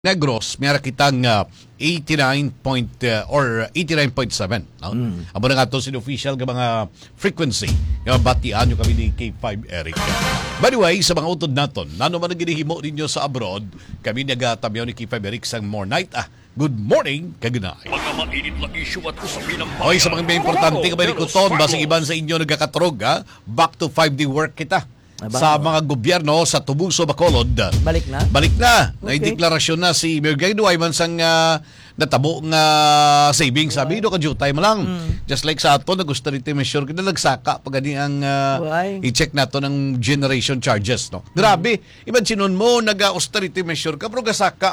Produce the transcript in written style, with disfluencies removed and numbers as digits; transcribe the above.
Negros, mayroon kitang 89.7. No? Amo na nga ito official ng mga frequency. Batian nyo kami ni K5 Eric. By the way, sa mga utod naton, nano man ang ginihimo ninyo sa abroad, kami nagatamyaw ni K5 Eric sang more night. Good morning, kagunay. Mga mainit na issue at usapin ng bayan. Okay, sa mga may importante ka ba ni Kuton, basig iban sa inyo nagkakatrog, back to 5-day work kita. Sa mga gobyerno sa Tubuso, Bacolod. Balik na? Balik na. Okay. Naideklarasyon na si Mayor Gaydo ay man sang natabo nga savings. Sabi do ka due time lang. Just like sa ato, austerity measure kita nagsaka pag gani ang i-check nato ng generation charges. No? Grabe. Iban sinon mo nag-austerity measure ka pero gasaka